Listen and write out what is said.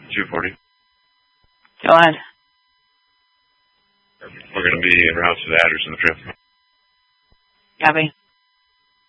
240. Go ahead. We're going to be en route to the Anderson field. Copy.